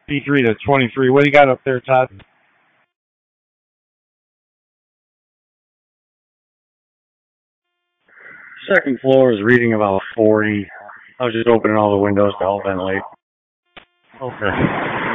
P3 to 23. What do you got up there, Todd? Second floor is reading about 40. I was just opening all the windows to help ventilate. Okay.